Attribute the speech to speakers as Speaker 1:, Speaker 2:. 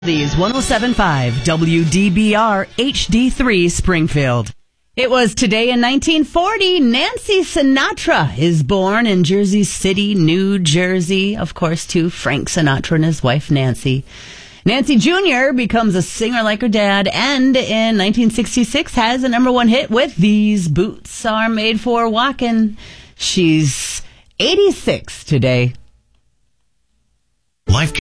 Speaker 1: These 107.5 WDBR HD3 Springfield. It was today in 1940, Nancy Sinatra is born in Jersey City, New Jersey. Of course, to Frank Sinatra and his wife, Nancy. Nancy Jr. becomes a singer like her dad, and in 1966 has a #1 hit with These Boots Are Made for Walking. She's 86 today.
Speaker 2: Life